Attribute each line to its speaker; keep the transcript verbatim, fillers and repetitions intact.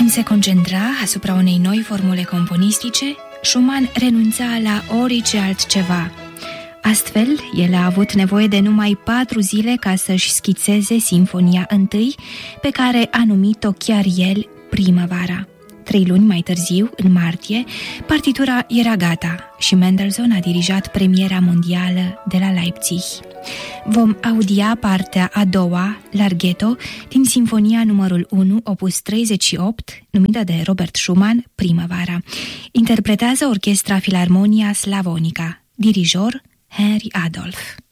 Speaker 1: Când se concentra asupra unei noi formule componistice, Schumann renunța la orice altceva. Astfel, el a avut nevoie de numai patru zile ca să-și schițeze Sinfonia întâi, pe care a numit-o chiar el Primăvara. Trei luni mai târziu, în martie, partitura era gata și Mendelssohn a dirijat premiera mondială de la Leipzig. Vom audia partea a doua, Larghetto, din Sinfonia numărul unu, opus treizeci și opt, numită de Robert Schumann Primăvara. Interpretează Orchestra Filarmonia Slavonica, dirijor Henry Adolph.